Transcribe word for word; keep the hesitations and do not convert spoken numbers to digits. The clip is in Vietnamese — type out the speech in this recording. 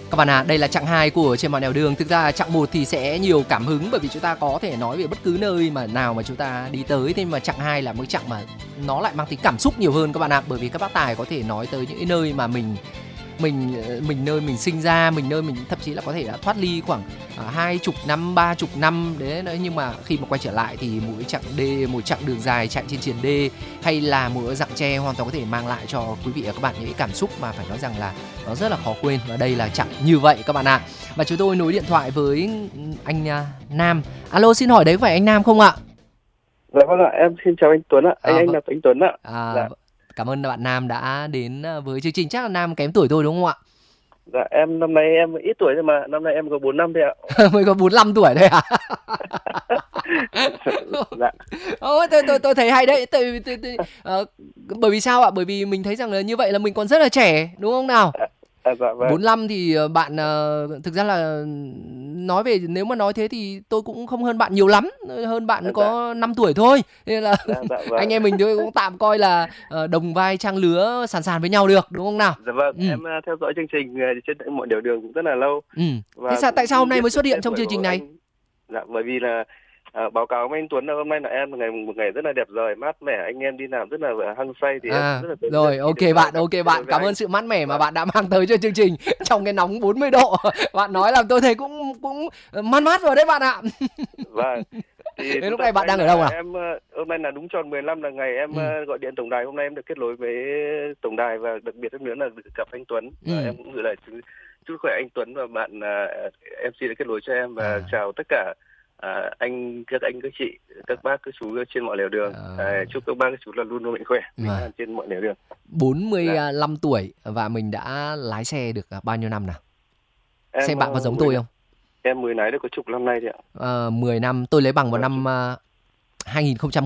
Các bạn à, đây là chặng hai của Trên Mọi Nẻo Đường. Thực ra chặng một thì sẽ nhiều cảm hứng bởi vì chúng ta có thể nói về bất cứ nơi mà nào mà chúng ta đi tới. Thế mà chặng hai là một chặng mà nó lại mang tính cảm xúc nhiều hơn các bạn ạ. Bởi vì các bác tài có thể nói tới những cái nơi mà mình mình mình nơi mình sinh ra, mình nơi mình thậm chí là có thể đã thoát ly khoảng hai chục năm, ba chục năm đấy. Nhưng mà khi mà quay trở lại thì mỗi chặng đê, một chặng đường dài chạy trên triền đê hay là mỗi dặn tre hoàn toàn có thể mang lại cho quý vị và các bạn những cái cảm xúc mà phải nói rằng là nó rất là khó quên. Và đây là chặng như vậy các bạn ạ. Và chúng tôi nối điện thoại với anh Nam. Alo, xin hỏi đấy phải anh Nam không ạ? Dạ vâng ạ, em xin chào anh Tuấn ạ. Anh à, anh là anh Tuấn ạ. À, dạ. Cảm ơn bạn Nam đã đến với chương trình. Chắc là Nam kém tuổi tôi đúng không ạ? Dạ em năm nay em ít tuổi thôi mà, năm nay em có bốn năm thôi ạ. Mới có bốn mươi lăm tuổi thôi à? Dạ. Ôi, tôi tôi tôi thấy hay đấy. Tôi, tôi, tôi, uh, bởi vì sao ạ? Bởi vì mình thấy rằng là như vậy là mình còn rất là trẻ, đúng không nào? À, à, dạ, vâng. bốn mươi lăm thì bạn uh, thực ra là nói về, nếu mà nói thế thì tôi cũng không hơn bạn nhiều lắm, hơn bạn dạ, có dạ. năm tuổi thôi. Nên là dạ, dạ, vâng. anh em mình tôi cũng tạm coi là uh, đồng vai trang lứa sàn sàn với nhau được, đúng không nào? Dạ vâng, ừ. em uh, theo dõi chương trình uh, trên Mọi Nẻo Đường cũng rất là lâu. Ừ. Thế sao tại sao hôm nay mới xuất hiện trong chương trình này? Anh... Dạ bởi vì là À, báo cáo với anh Tuấn là hôm nay là em một ngày một ngày rất là đẹp trời, mát mẻ, anh em đi làm rất là hăng say thì à, em rất là rồi ok bạn, ok bạn, cảm ơn sự mát mẻ mà bạn đã mang tới cho chương trình trong cái nóng bốn mươi độ. Bạn nói làm tôi thấy cũng cũng man mát rồi đấy bạn ạ. Vâng. Thì lúc này bạn đang ở đâu à? Em hôm nay là đúng tròn mười lăm là ngày em ừ. gọi điện tổng đài. Hôm nay em được kết nối với tổng đài và đặc biệt hơn nữa là được gặp anh Tuấn. Và ừ. em cũng gửi lại chúc khỏe anh Tuấn và bạn uh, em xê đã kết nối cho em và à. chào tất cả À, anh các anh các chị các bác các chú trên mọi nẻo đường. à. À, chúc các bác các chú là luôn luôn mạnh khỏe bình an à. trên mọi nẻo đường. bốn mươi lăm dạ. tuổi và mình đã lái xe được bao nhiêu năm nào? Em, xe bạn có giống mười, tôi không? Em mới lái được có chục năm nay thôi ạ. À, mười năm, tôi lấy bằng vào năm uh, hai nghìn không trăm